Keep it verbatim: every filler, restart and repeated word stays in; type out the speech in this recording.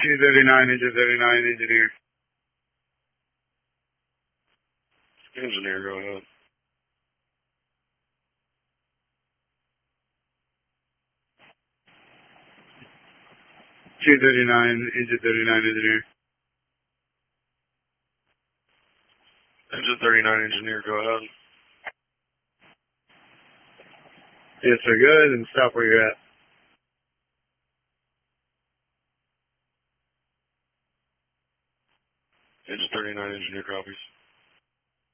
two thirty-nine, engine thirty-nine, engineer. Engineer, go ahead. two thirty-nine, engine thirty-nine, engineer. Engine thirty-nine, engineer, go ahead. Yes, sir, go ahead and stop where you're at. Engine thirty-nine, engineer, copies.